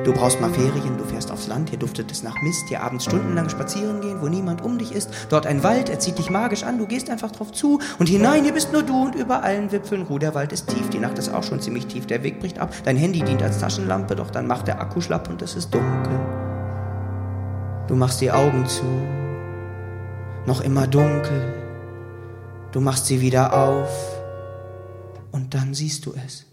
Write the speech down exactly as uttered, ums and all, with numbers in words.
Du brauchst mal Ferien, du fährst aufs Land, hier duftet es nach Mist, hier abends stundenlang spazieren gehen, wo niemand um dich ist. Dort ein Wald, er zieht dich magisch an, du gehst einfach drauf zu und hinein, hier bist nur du und über allen Wipfeln Ruh. Der Wald ist tief, die Nacht ist auch schon ziemlich tief, der Weg bricht ab, dein Handy dient als Taschenlampe, doch dann macht der Akku schlapp und es ist dunkel. Du machst die Augen zu, noch immer dunkel, du machst sie wieder auf und dann siehst du es.